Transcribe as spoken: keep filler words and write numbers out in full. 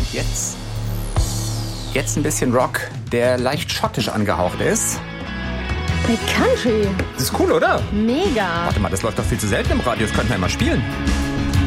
Und jetzt? Jetzt ein bisschen Rock, der leicht schottisch angehaucht ist. Bei Country. Das ist cool, oder? Mega. Warte mal, das läuft doch viel zu selten im Radio. Das könnten wir mal spielen.